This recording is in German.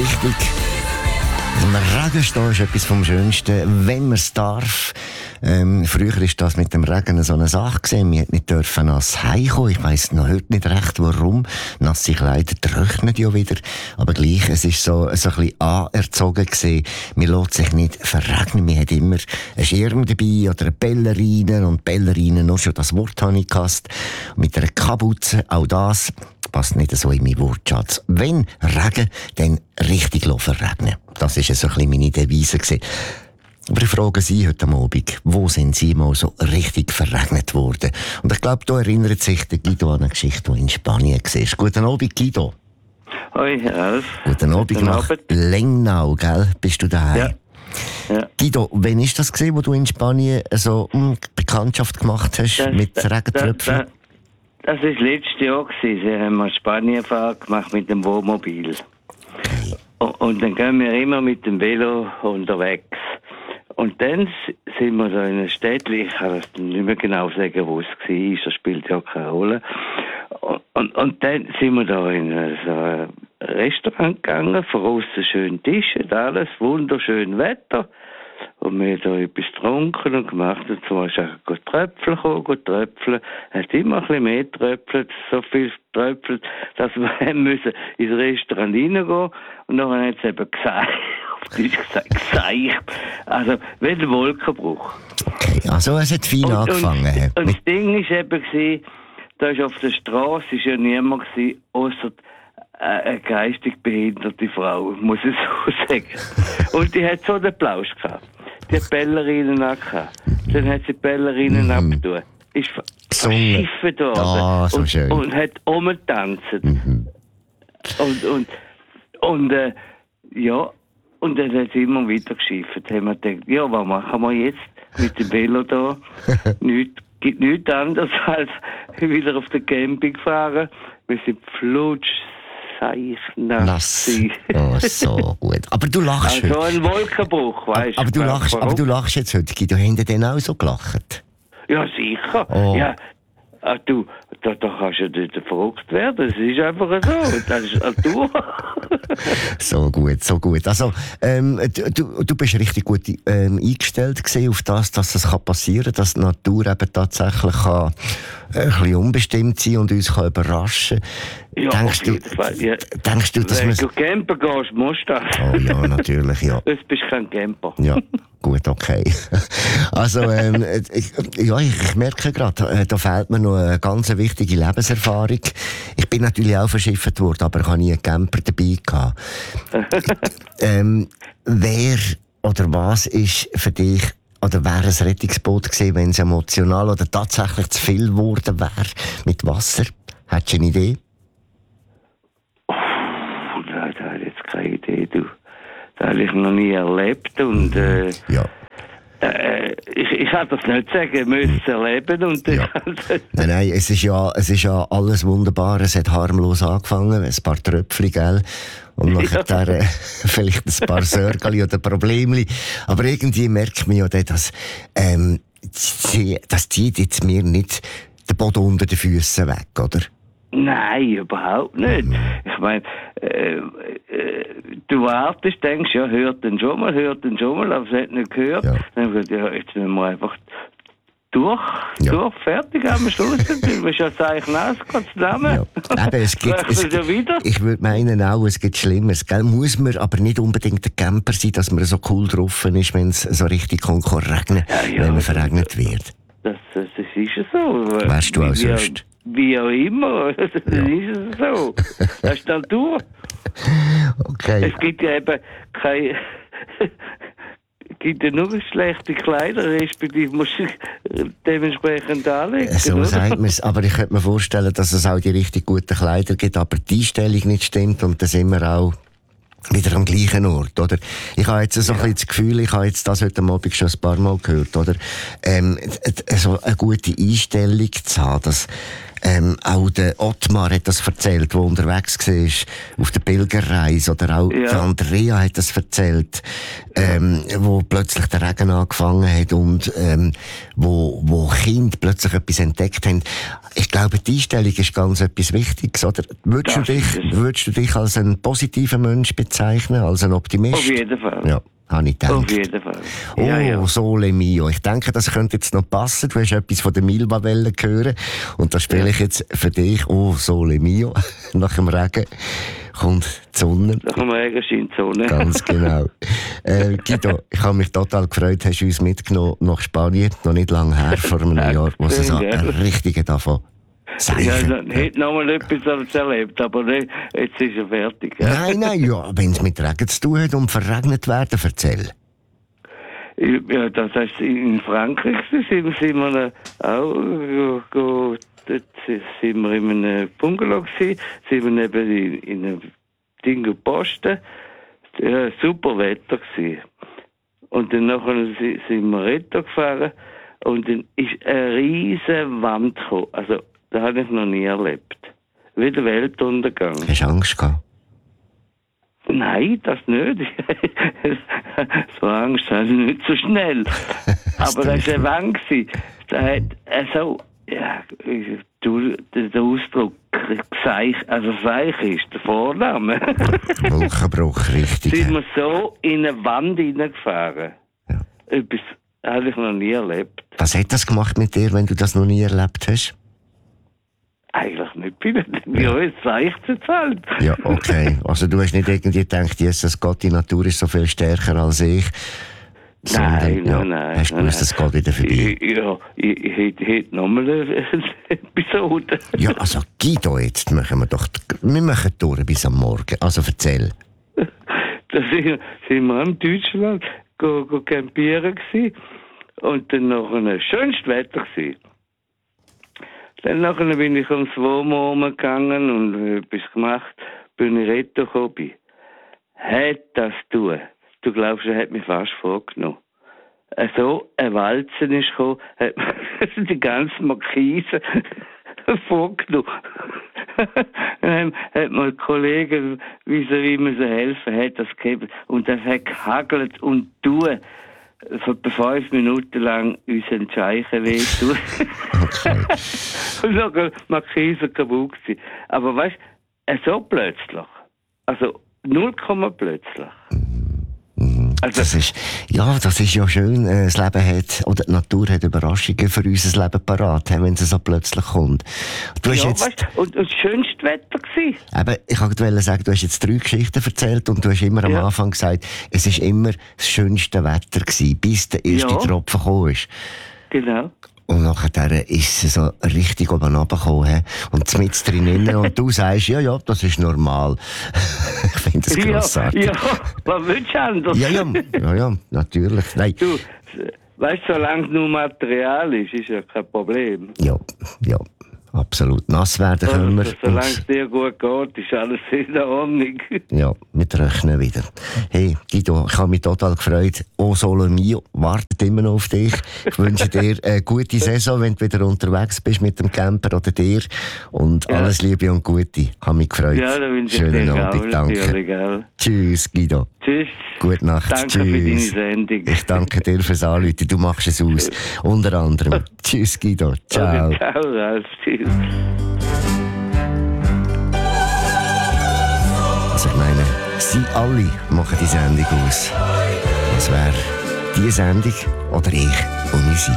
richtig. Im Regen stehen ist etwas vom Schönsten, wenn man es darf. Früher war das mit dem Regen so eine Sache gewesen. Wir nicht dürfen nass heimkommen. Ich weiss noch heute nicht recht, warum. Nasse Kleider trocknen ja wieder. Aber gleich, es ist so ein bisschen anerzogen gewesen. Man lässt sich nicht verregnen. Man hat immer einen Schirm dabei oder eine Ballerine. Und Ballerine, noch schon das Wort habe ich gehasst. Mit einer Kapuze, auch das passt nicht so in meinen Wortschatz. Wenn Regen, dann richtig verregnen. Das war so ein bisschen meine Devise gewesen. Aber ich frage Sie heute Abend, wo sind Sie mal so richtig verregnet worden? Und ich glaube, da erinnert sich der Guido an eine Geschichte, die in Spanien war. Guten Abend, Guido. Hoi, Ralf. Guten Abend nach Lengnau, gell? Bist du daheim? Ja. Guido, wann war das, wo du in Spanien so Bekanntschaft gemacht hast mit Regentröpfen? Das war letztes Jahr. Sie haben eine Spanienfahrt gemacht mit dem Wohnmobil. Okay. Und dann gehen wir immer mit dem Velo unterwegs. Und dann sind wir da in einer Städtchen, ich kann das nicht mehr genau sagen, wo es war, das spielt ja keine Rolle. Und dann sind wir da in so ein Restaurant gegangen, von außen schön Tische, alles, wunderschön Wetter. Und wir haben da etwas getrunken und gemacht. Und so ist er Tröpfeln. Er hat immer ein bisschen mehr tröpfelt, so viel tröpfelt, dass wir müssen ins Restaurant reingehen. Und dann hat es eben gesagt, also, wie ein Wolkenbruch. Okay, also es hat fein angefangen. Und das Ding war eben, da ist auf der Straße ja niemand gewesen, ausser eine geistig behinderte Frau, muss ich so sagen. Und die hat so einen Applaus gehabt. Die hat Bällerinen angehabt. Dann hat sie Bällerinen abgetan. Ist verschiffen da. Ah, so schön. Und hat umgetanzt. Ja. Und dann hat sie immer wieder geschifft. Da haben wir gedacht, ja, was machen wir jetzt mit dem Velo da? Gibt nichts anderes als wieder auf den Camping fahren. Wir sind nass. Oh, so gut. Aber du lachst heute. So ein Wolkenbruch, weißt du. Aber du lachst jetzt heute. Du hast denn auch so gelacht? Ja, sicher. Oh. Ja. Du, da kannst du nicht verrückt werden. Es ist einfach so. Das ist Natur. So gut. Also, du bist richtig gut eingestellt gewesen auf das, dass es passieren kann, dass die Natur eben tatsächlich kann, ein bisschen unbestimmt sein und uns kann überraschen kann. Ja, denkst du, dass wenn du campen gehst, musst du das. Oh ja, natürlich, ja. Jetzt bist du kein Camper. Ja. Gut, okay. Also, ich merke gerade, da fehlt mir noch eine ganz wichtige Lebenserfahrung. Ich bin natürlich auch verschifft worden, aber ich habe nie einen Camper dabei gehabt. Wer oder was ist für dich, oder wäre ein Rettungsboot gewesen, wenn es emotional oder tatsächlich zu viel geworden wäre mit Wasser? Hättest du eine Idee? Da habe ich jetzt keine Idee, du. Das habe ich noch nie erlebt und ja. Ich kann das nicht sagen, wir müssen es erleben und ja. Nein, es ist ja alles wunderbar, es hat harmlos angefangen, ein paar Tröpfchen, gell? Und nachher vielleicht ein paar Sörgeli oder Problemli, aber irgendwie merkt man ja dann, dass das zieht jetzt mir nicht den Boden unter den Füßen weg, oder? Nein, überhaupt nicht. Ich meine, du wartest, denkst, ja, hört den schon mal, aber es hat nicht gehört. Ja. Dann wird ja, jetzt müssen wir einfach durch, fertig am Schluss. Du bist ja eigentlich nass, ganz zusammen. Ja. Eben, ich würde meinen auch, es gibt Schlimmeres. Gell? Muss man aber nicht unbedingt ein Camper sein, dass man so cool drauf ist, wenn es so richtig kann regnen, wenn man verregnet wird. Das ist so. Weißt du auch sonst? Wie auch immer, das ist so. Das ist die Natur. Okay. Es gibt ja eben keine... gibt ja nur schlechte Kleider, respektive musst du dementsprechend anlegen. So sagt man es, aber ich könnte mir vorstellen, dass es auch die richtig guten Kleider gibt, aber die Einstellung nicht stimmt und dann sind wir auch wieder am gleichen Ort, oder? Ich habe jetzt so ein bisschen das Gefühl, ich habe jetzt das heute Abend schon ein paar Mal gehört, oder? So eine gute Einstellung zu haben, dass Auch der Ottmar hat das erzählt, der unterwegs war auf der Pilgerreise. Oder auch die Andrea hat das erzählt, wo plötzlich der Regen angefangen hat und wo Kinder plötzlich etwas entdeckt haben. Ich glaube, die Einstellung ist ganz etwas Wichtiges. Oder? Würdest du dich als einen positiven Mensch bezeichnen, als einen Optimist? Auf jeden Fall. Ja. Habe ich gedacht. Auf jeden Fall. Ja. Sole Mio. Ich denke, das könnte jetzt noch passen. Du hast etwas von der Milva-Welle gehört. Und das spiele ich jetzt für dich. Oh, Sole Mio. Nach dem Regen kommt die Sonne. Nach dem Regen scheint die Sonne. Ganz genau. Guido, ich habe mich total gefreut, hast du uns mitgenommen nach Spanien. Noch nicht lange her, vor einem Jahr, wo es so ein richtiger davon ich hätte noch mal etwas erlebt, aber nicht, jetzt ist er fertig. Ja. Nein, ja, wenn es mit Regen zu tun hat und verregnet werden, erzähl. Ja, das heißt, in Frankreich sind wir auch, dort sind wir in einem Bungalow gewesen, sind wir neben in einem Ding gepostet, super Wetter gewesen. Und dann nachher sind wir Retto gefahren und dann ist eine riesige Wand gekommen, also das habe ich noch nie erlebt. Wie der Weltuntergang. Hast du Angst gehabt? Nein, das nicht. So Angst habe ich nicht so schnell. Aber das war eine Wand. Da hat so, ja, der Ausdruck Seich, also Seich ist der Vorname. Wolkenbruch, richtig. Sind wir so in eine Wand hineingefahren. Ja. Etwas habe ich noch nie erlebt. Was hat das gemacht mit dir, wenn du das noch nie erlebt hast? Eigentlich nicht viel. Bei uns zeigt es halt. Ja, okay. Also du hast nicht irgendwie gedacht, Jesus Gott, die Natur ist so viel stärker als ich. Nein. Hast du gewusst, das geht wieder vorbei? Ich hätte nochmal eine Episode. Ja, also Guido, jetzt machen wir doch... Wir machen durch bis am Morgen. Also erzähl. Da sind wir in Deutschland campieren gewesen. Und dann noch ein schönstes Wetter gewesen. Dann nachher bin ich ums Wohnmobil gegangen und etwas gemacht, bin ich Retto gekommen. Hat das tun? Du glaubst, er hat mich fast vorgenommen. So ein Walzen ist gekommen, hat die ganze Markise vorgenommen. Dann hat mir ein Kollege, wie man so helfen, hat das gegeben. Und das hat gehagelt und tun. Vor 5 Minuten lang unseren Scheichen wehtun. Okay. Und sogar Markise kaputt gewesen. Aber weißt du, so plötzlich. Also 0, plötzlich. Also, das ist ja schön. Das Leben hat, oder die Natur hat Überraschungen für unser Leben parat, wenn es so plötzlich kommt. Du hast weißt, und das schönste Wetter gewesen. Eben, ich wollte sagen, du hast jetzt 3 Geschichten erzählt und du hast immer am Anfang gesagt, es ist immer das schönste Wetter gewesen, bis der erste Tropfen gekommen ist. Genau. Und nachher ist es so richtig oben runtergekommen. Und mit drinnen. Und du sagst, ja, das ist normal. Ich finde das grossartig. Ja, was willst du anders? Ja, natürlich. Nein. Du, weißt du, solange es nur Material ist ja kein Problem. Ja. Absolut. Nass werden können wir. Solange es dir gut geht, ist alles in Ordnung. Ja, wir rechnen wieder. Hey, Guido, ich habe mich total gefreut. Oh, Sole Mio wartet immer noch auf dich. Ich wünsche dir eine gute Saison, wenn du wieder unterwegs bist mit dem Camper oder dir. Und alles Liebe und Gute. Ich habe mich gefreut. Ja, da wünsche ich Schönen dir Abend, danke. Tschüss, Guido. Tschüss. Gute Nacht. Danke Tschüss. für deine Sendung. Ich danke dir fürs Anrufen. Du machst es aus. Unter anderem. Tschüss, Guido. Ciao. Okay, ciao, Ralf. Tschüss. Also ich meine, sie alle machen die Sendung aus. Was wäre die Sendung oder ich ohne sie?